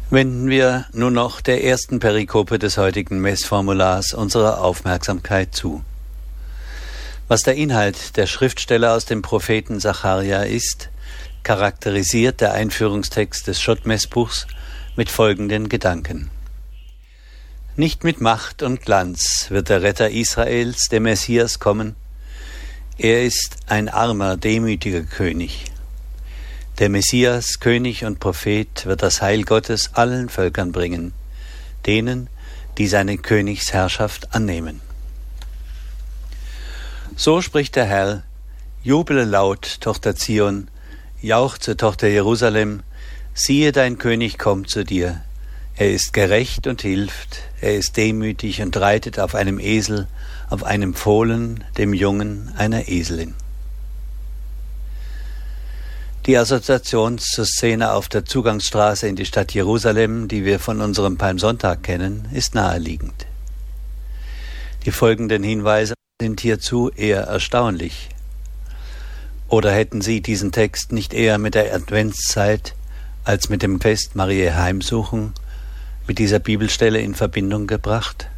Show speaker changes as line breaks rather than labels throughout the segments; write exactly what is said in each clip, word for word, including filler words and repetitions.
Wenden wir nun noch der ersten Perikope des heutigen Messformulars unsere Aufmerksamkeit zu. Was der Inhalt der Schriftstelle aus dem Propheten Sacharja ist, charakterisiert der Einführungstext des Schottmessbuchs mit folgenden Gedanken. Nicht mit Macht und Glanz wird der Retter Israels, der Messias, kommen. Er ist ein armer, demütiger König. Der Messias, König und Prophet, wird das Heil Gottes allen Völkern bringen, denen, die seine Königsherrschaft annehmen. So spricht der Herr: Jubele laut, Tochter Zion, jauchze, Tochter Jerusalem, siehe, dein König kommt zu dir. Er ist gerecht und hilft, er ist demütig und reitet auf einem Esel, auf einem Fohlen, dem Jungen einer Eselin. Die Assoziation zur Szene auf der Zugangsstraße in die Stadt Jerusalem, die wir von unserem Palmsonntag kennen, ist naheliegend. Die folgenden Hinweise sind hierzu eher erstaunlich. Oder hätten Sie diesen Text nicht eher mit der Adventszeit als mit dem Fest Mariä Heimsuchung mit dieser Bibelstelle in Verbindung gebracht?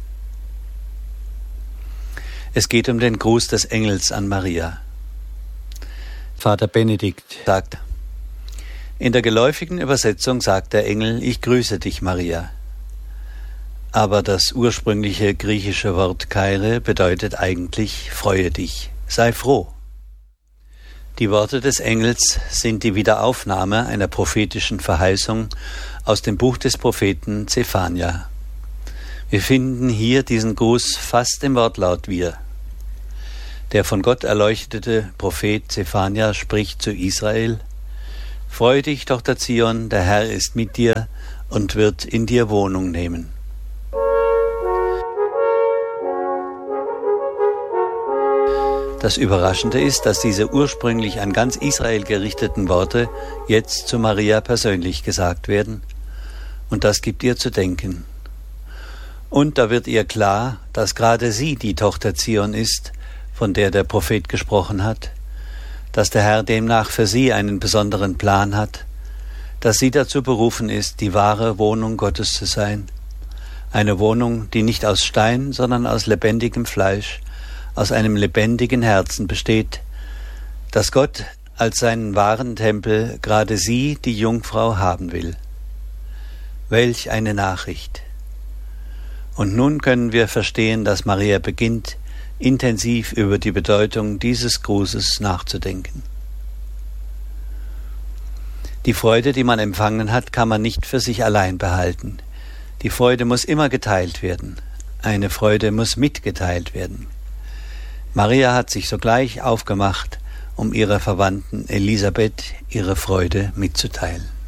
Es geht um den Gruß des Engels an Maria. Vater Benedikt sagt: In der geläufigen Übersetzung sagt der Engel: Ich grüße dich, Maria. Aber das ursprüngliche griechische Wort Kaire bedeutet eigentlich: Freue dich, sei froh. Die Worte des Engels sind die Wiederaufnahme einer prophetischen Verheißung aus dem Buch des Propheten Zephania. Wir finden hier diesen Gruß fast im Wortlaut wieder. Der von Gott erleuchtete Prophet Zephania spricht zu Israel: Freu dich, Tochter Zion, der Herr ist mit dir und wird in dir Wohnung nehmen. Das Überraschende ist, dass diese ursprünglich an ganz Israel gerichteten Worte jetzt zu Maria persönlich gesagt werden, und das gibt ihr zu denken. Und da wird ihr klar, dass gerade sie die Tochter Zion ist, von der der Prophet gesprochen hat, dass der Herr demnach für sie einen besonderen Plan hat, dass sie dazu berufen ist, die wahre Wohnung Gottes zu sein, eine Wohnung, die nicht aus Stein, sondern aus lebendigem Fleisch, aus einem lebendigen Herzen besteht, dass Gott als seinen wahren Tempel gerade sie, die Jungfrau, haben will. Welch eine Nachricht! Und nun können wir verstehen, dass Maria beginnt, intensiv über die Bedeutung dieses Grußes nachzudenken. Die Freude, die man empfangen hat, kann man nicht für sich allein behalten. Die Freude muss immer geteilt werden. Eine Freude muss mitgeteilt werden. Maria hat sich sogleich aufgemacht, um ihrer Verwandten Elisabeth ihre Freude mitzuteilen.